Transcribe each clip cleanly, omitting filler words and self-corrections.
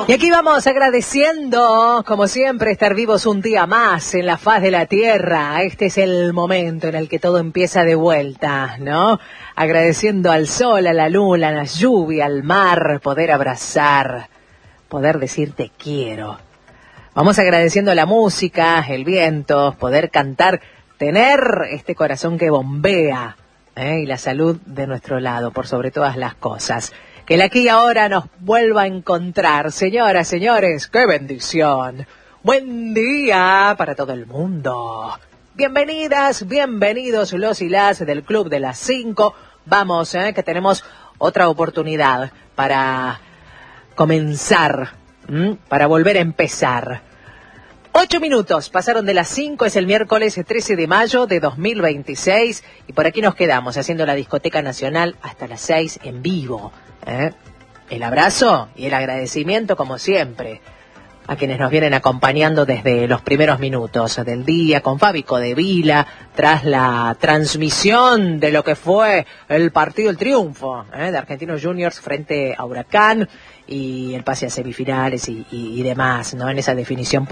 Y aquí vamos agradeciendo, como siempre, estar vivos un día más en la faz de la tierra. Este es el momento en el que todo empieza de vuelta, ¿no? Agradeciendo al sol, a la luna, a la lluvia, al mar, poder abrazar, poder decir te quiero. Vamos agradeciendo la música, el viento, poder cantar, tener este corazón que bombea, y la salud de nuestro lado, por sobre todas las cosas. Que el aquí y ahora nos vuelva a encontrar. Señoras, señores, ¡qué bendición! Buen día para todo el mundo. Bienvenidas, bienvenidos los y las del Club de las 5. Vamos, que tenemos otra oportunidad para comenzar, para volver a empezar. 8 minutos pasaron de las 5, es el miércoles 13 de mayo de 2026 y por aquí nos quedamos haciendo la Discoteca Nacional hasta las 6 en vivo. El abrazo y el agradecimiento como siempre a quienes nos vienen acompañando desde los primeros minutos del día con Fábico de Vila tras la transmisión de lo que fue el partido, el triunfo de Argentinos Juniors frente a Huracán y el pase a semifinales y demás, ¿no? En esa definición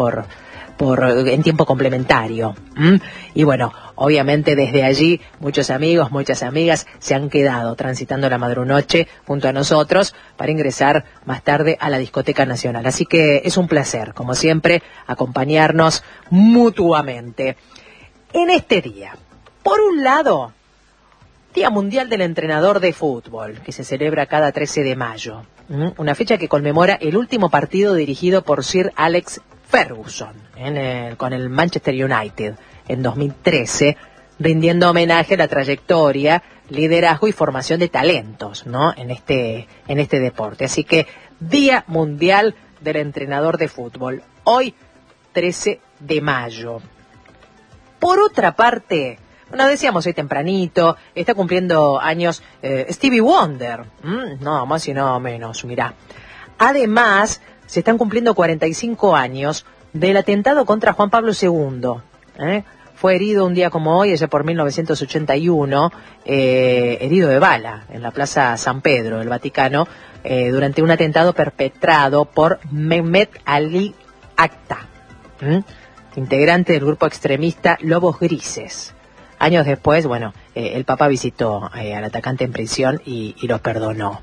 en tiempo complementario. Y bueno, obviamente desde allí muchos amigos, muchas amigas se han quedado transitando la madrunoche junto a nosotros para ingresar más tarde a la Discoteca Nacional. Así que es un placer, como siempre, acompañarnos mutuamente. En este día, por un lado, Día Mundial del Entrenador de Fútbol, que se celebra cada 13 de mayo. Una fecha que conmemora el último partido dirigido por Sir Alex Ferguson con el Manchester United en 2013, rindiendo homenaje a la trayectoria, liderazgo y formación de talentos, ¿no? en este deporte. Así que Día Mundial del Entrenador de Fútbol, hoy 13 de mayo. Por otra parte, bueno, decíamos hoy tempranito, está cumpliendo años Stevie Wonder, no más y no menos, mirá. Además, se están cumpliendo 45 años del atentado contra Juan Pablo II. Fue herido un día como hoy, allá por 1981, herido de bala en la Plaza San Pedro del Vaticano, durante un atentado perpetrado por Mehmet Ali Akta, integrante del grupo extremista Lobos Grises. Años después, bueno, el Papa visitó al atacante en prisión y lo perdonó.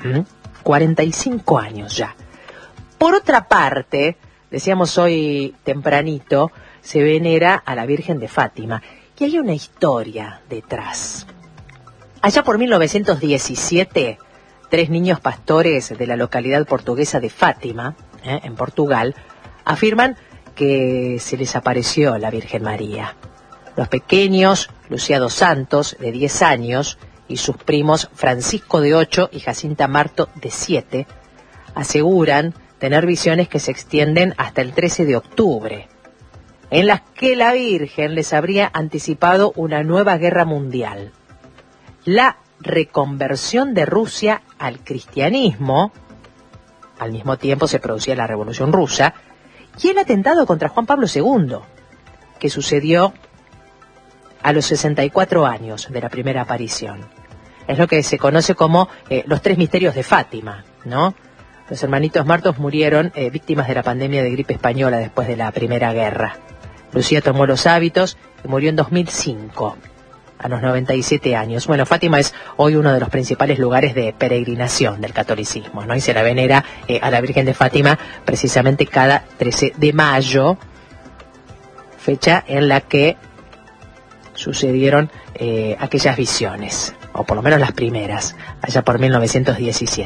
45 años ya. Por otra parte, decíamos hoy tempranito, se venera a la Virgen de Fátima. Y hay una historia detrás. Allá por 1917, 3 niños pastores de la localidad portuguesa de Fátima, en Portugal, afirman que se les apareció la Virgen María. Los pequeños, Lucía dos Santos, de 10 años, y sus primos Francisco, de 8, y Jacinta Marto, de 7, aseguran tener visiones que se extienden hasta el 13 de octubre, en las que la Virgen les habría anticipado una nueva guerra mundial, la reconversión de Rusia al cristianismo, al mismo tiempo se producía la Revolución Rusa, y el atentado contra Juan Pablo II, que sucedió a los 64 años de la primera aparición. Es lo que se conoce como los 3 misterios de Fátima, ¿no? Los hermanitos Martos murieron víctimas de la pandemia de gripe española después de la Primera Guerra. Lucía tomó los hábitos y murió en 2005, a los 97 años. Bueno, Fátima es hoy uno de los principales lugares de peregrinación del catolicismo, ¿no? Y se la venera a la Virgen de Fátima precisamente cada 13 de mayo, fecha en la que sucedieron aquellas visiones, o por lo menos las primeras, allá por 1917.